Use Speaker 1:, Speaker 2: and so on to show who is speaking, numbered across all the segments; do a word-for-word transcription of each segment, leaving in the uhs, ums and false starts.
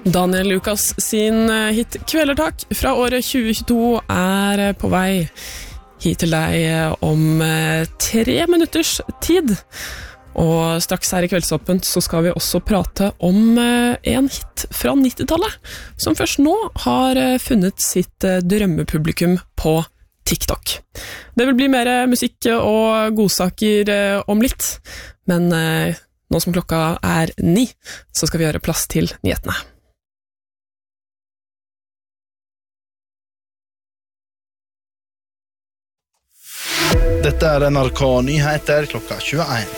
Speaker 1: Daniel Lucas sin hit Kvelertak fra året tjue tjueto er på vei hit til deg om tre minutters tid. Og straks her i Kveldsåpent så skal vi også prate om en hit fra nittitallet, som først nå har funnet sitt drømmepublikum på TikTok. Det vil bli mer musikk og godsaker om litt, men nå som klokka er ni, så skal vi gjøre plass til nyhetene.
Speaker 2: Dette er N R K Nyheter klokka tjueen.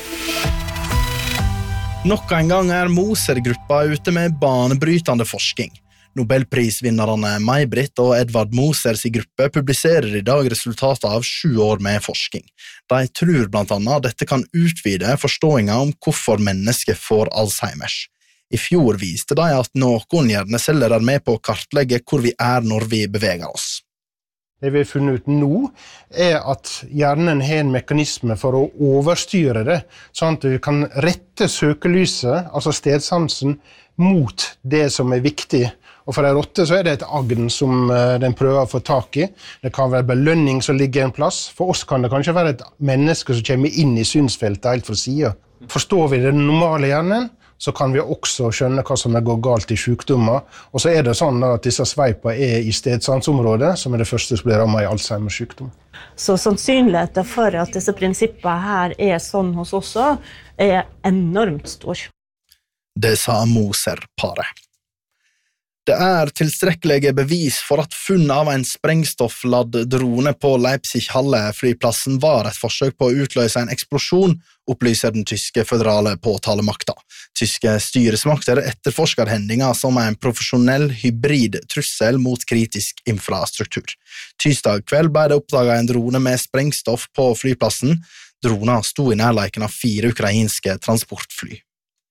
Speaker 2: Nok en gang er Moser-gruppa ute med banebrytende forskning. Nobelprisvinnerne May-Britt og Edvard Mosers gruppe publiserer i dag resultatet av sju år med forskning. De tror blant annet dette kan utvide forståelsen om hvorfor mennesker får Alzheimers. I fjor viste de at noen hjerneceller er med på å kartlegge hvor vi er når vi beveger oss.
Speaker 3: Det vi har funnet ut nå er at hjernen har en mekanisme for å overstyre det, sånn at vi kan rette søkelyset, altså stedsansen, mot det som er viktig. Og for en rotte så er det et agn som den prøver å få tak i. Det kan være belønning som ligger en plass. For oss kan det kanskje være et menneske som kommer inn i synsfeltet helt fra siden. Forstår vi den normale hjernen, så kan vi også skjønne hva som er går galt i sykdommer. Og så er det sånn at disse sveipa er i stedsansområdet, som er det første som blir rammet i Alzheimers sykdom.
Speaker 4: Så sannsynligheten for at disse prinsippene her er sånn hos oss også, er enormt stor.
Speaker 2: Det sa Moser-paret. Det er tilstrekkelige bevis for at funn av en sprengstoffladd drone på Leipzig-Halle-flyplassen var et forsøk på å utløse en eksplosjon, opplyser den tyske føderale påtalemakta. Tyske styresmakter etterforsker hendinga som en profesjonell hybrid trussel mot kritisk infrastruktur. Tirsdag kveld ble det oppdaget en drone med sprengstoff på flyplassen. Drona sto i nærleiken av fire ukrainske transportfly.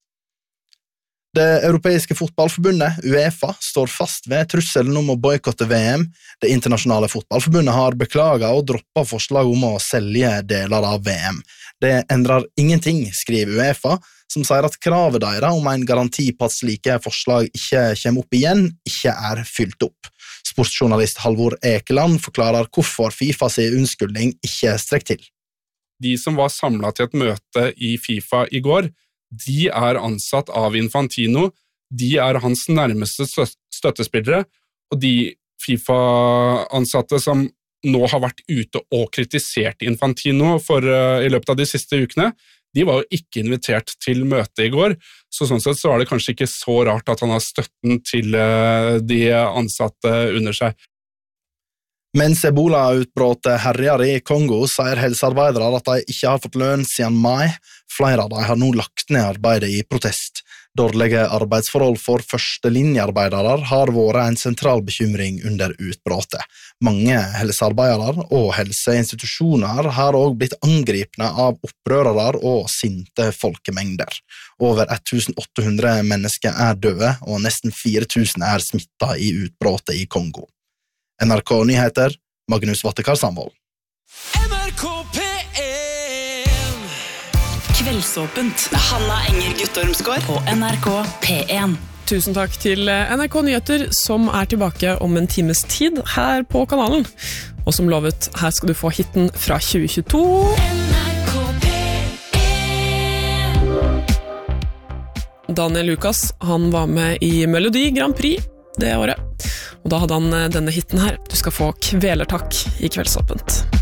Speaker 2: Det europeiske fotballforbundet, UEFA, står fast ved trusselen om å boykotte V M. Det internasjonale fotballforbundet har beklaget og droppet forslag om å selge deler av V M. Det endrer ingenting, skriver UEFA, som sier at kravet deres om en garanti på at slike forslag ikke kommer opp igjen, ikke er fylt opp. Sportsjournalist Halvor Ekeland forklarer hvorfor FIFAs unnskyldning ikke strekker til.
Speaker 5: De som var samlet til et møte i FIFA i går, de er ansatt av Infantino, de er hans nærmeste støttespillere, og de FIFA-ansatte som nå har vært ute og kritisert Infantino for, uh, i løpet av de siste ukene, de var jo ikke invitert til møte i går, så sånn sett så er det kanskje ikke så rart at han har støtten til uh, de ansatte under seg. Mens Ebola-utbrottet herjer i Kongo, sier helsearbeidere at de ikke har fått lønn siden mai. Flere av de har nå lagt ned arbeidet i protest. Dårlige arbeidsforhold for førstelinjearbeidere har vært en sentral bekymring under utbrottet. Mange helsearbeidere og helseinstitusjoner har også blitt angripne av opprørere og sinte folkemengder. Over åtte hundre mennesker er døde, og nesten fire tusen er smittet i utbrottet i Kongo. N R K Nyheter, Magnus Vattekar Sandvold.
Speaker 6: N R K P en
Speaker 7: Kveldsåpent med Hanna Enger Guttormsgård på N R K P en.
Speaker 1: Tusen takk til N R K Nyheter, som er tilbake om en times tid her på kanalen. Og som lovet, her skal du få hitten fra tjue tjueto.
Speaker 6: N R K P en.
Speaker 1: Daniel Lucas, han var med i Melodi Grand Prix det året. Og da hadde han denne hitten her. Du skal få Kvelertak i Kveldsåpent.